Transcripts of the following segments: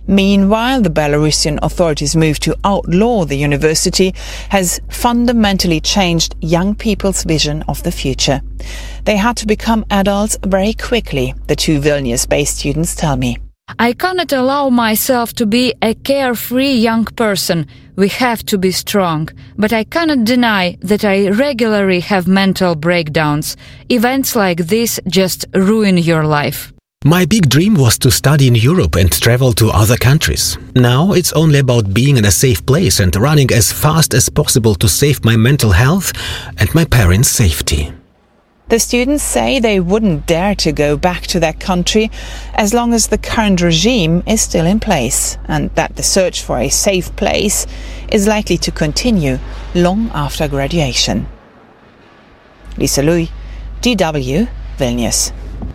Meanwhile, the Belarusian authorities' move to outlaw the university has fundamentally changed young people's vision of the future. They had to become adults very quickly, the two Vilnius-based students tell me. I cannot allow myself to be a carefree young person. We have to be strong. But I cannot deny that I regularly have mental breakdowns. Events like this just ruin your life. My big dream was to study in Europe and travel to other countries. Now it's only about being in a safe place and running as fast as possible to save my mental health and my parents' safety. The students say they wouldn't dare to go back to their country as long as the current regime is still in place, and that the search for a safe place is likely to continue long after graduation. Lisa Louis, DW, Vilnius.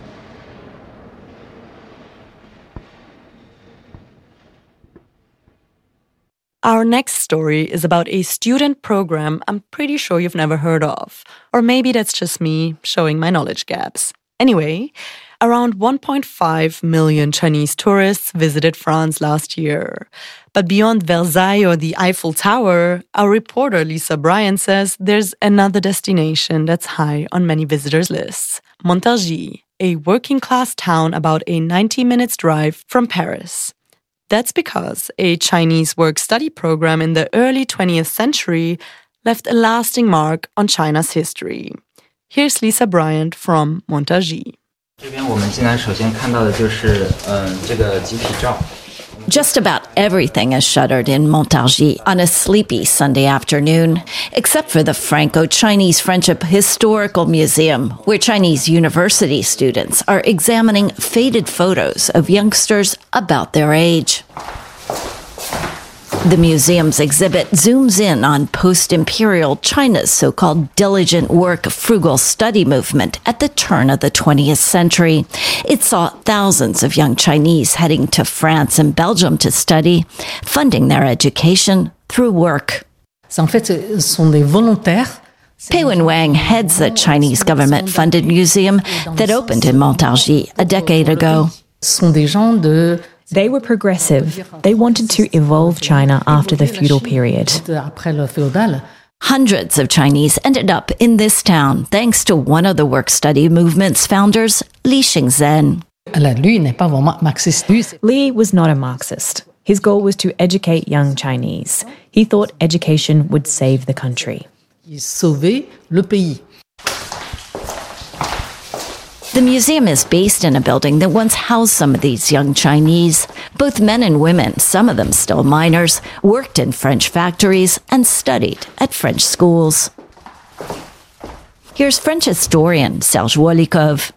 Our next story is about a student program I'm pretty sure you've never heard of. Or maybe that's just me showing my knowledge gaps. Anyway, around 1.5 million Chinese tourists visited France last year. But beyond Versailles or the Eiffel Tower, our reporter Lisa Bryant says there's another destination that's high on many visitors' lists. Montargis, a working-class town about a 90-minute drive from Paris. That's because a Chinese work-study program in the early 20th century left a lasting mark on China's history. Here's Lisa Bryant from Montargis. Just about everything is shuttered in Montargis on a sleepy Sunday afternoon, except for the Franco-Chinese Friendship Historical Museum, where Chinese university students are examining faded photos of youngsters about their age. The museum's exhibit zooms in on post-imperial China's so-called diligent work, frugal study movement at the turn of the 20th century. It saw thousands of young Chinese heading to France and Belgium to study, funding their education through work. Pei Wen-Wang heads the Chinese government-funded museum that opened in Montargis a decade ago. They were progressive. They wanted to evolve China after the feudal period. Hundreds of Chinese ended up in this town thanks to one of the work-study movement's founders, Li Xingzhen. Li was not a Marxist. His goal was to educate young Chinese. He thought education would save the country. The museum is based in a building that once housed some of these young Chinese. Both men and women, some of them still minors, worked in French factories and studied at French schools. Here's French historian Serge Wolikov.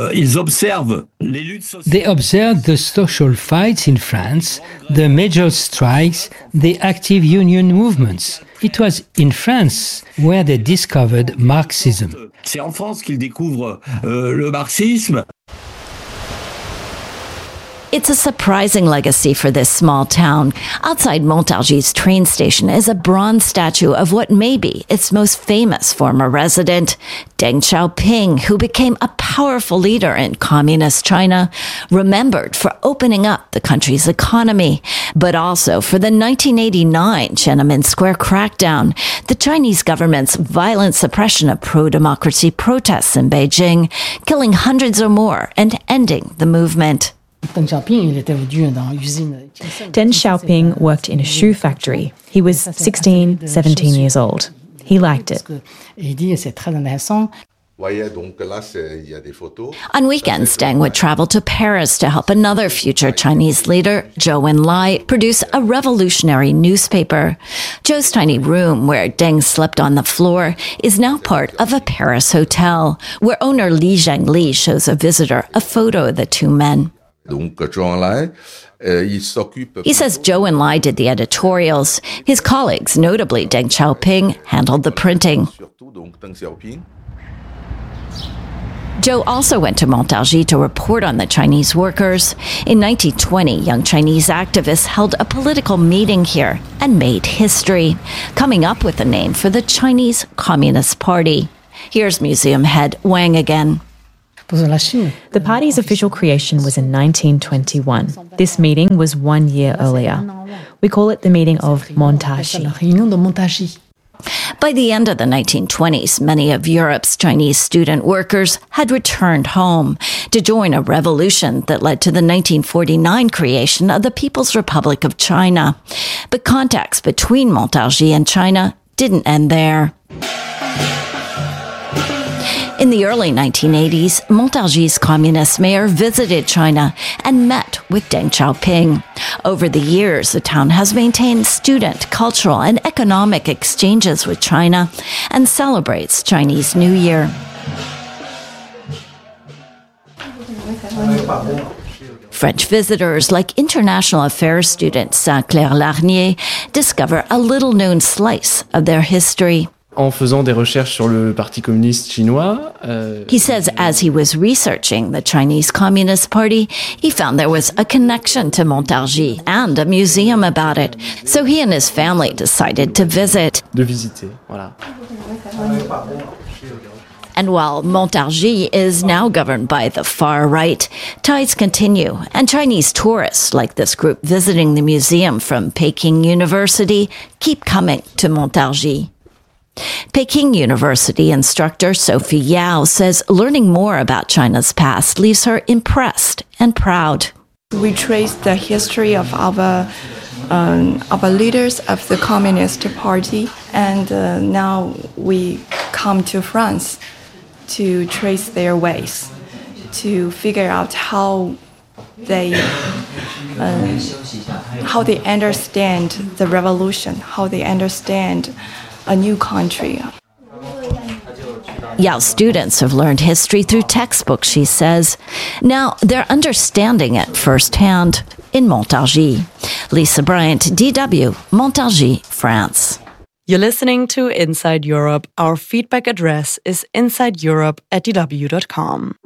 They observed the social fights in France, the major strikes, the active union movements. It was in France where they discovered Marxism. C'est en France qu'ils découvrent le marxisme. It's a surprising legacy for this small town. Outside Montargis' train station is a bronze statue of what may be its most famous former resident, Deng Xiaoping, who became a powerful leader in communist China, remembered for opening up the country's economy, but also for the 1989 Tiananmen Square crackdown, the Chinese government's violent suppression of pro-democracy protests in Beijing, killing hundreds or more and ending the movement. Deng Xiaoping worked in a shoe factory. He was 16, 17 years old. He liked it. On weekends, Deng would travel to Paris to help another future Chinese leader, Zhou Enlai, produce a revolutionary newspaper. Zhou's tiny room, where Deng slept on the floor, is now part of a Paris hotel, where owner Li Zhengli shows a visitor a photo of the two men. He says Zhou Enlai did the editorials. His colleagues, notably Deng Xiaoping, handled the printing. Zhou also went to Montargis to report on the Chinese workers. In 1920, young Chinese activists held a political meeting here and made history, coming up with a name for the Chinese Communist Party. Here's museum head Wang again. The party's official creation was in 1921. This meeting was 1 year earlier. We call it the meeting of Montargis. By the end of the 1920s, many of Europe's Chinese student workers had returned home to join a revolution that led to the 1949 creation of the People's Republic of China. But contacts between Montargis and China didn't end there. In the early 1980s, Montargis' communist mayor visited China and met with Deng Xiaoping. Over the years, the town has maintained student, cultural, and economic exchanges with China and celebrates Chinese New Year. French visitors, like international affairs student Saint-Clair Larnier, discover a little-known slice of their history. En faisant des recherches sur le Parti communiste chinois. He says as he was researching the Chinese Communist Party, he found there was a connection to Montargis and a museum about it. So he and his family decided to visit. De visiter, voilà. And while Montargis is now governed by the far right, ties continue, and Chinese tourists like this group visiting the museum from Peking University keep coming to Montargis. Peking University instructor Sophie Yao says learning more about China's past leaves her impressed and proud. We trace the history of our leaders of the Communist Party, and now we come to France to trace their ways, to figure out how they understand the revolution, how they understand a new country. Yao students have learned history through textbooks, she says. Now they're understanding it firsthand in Montargis. Lisa Bryant, DW, Montargis, France. You're listening to Inside Europe. Our feedback address is insideeurope@dw.com.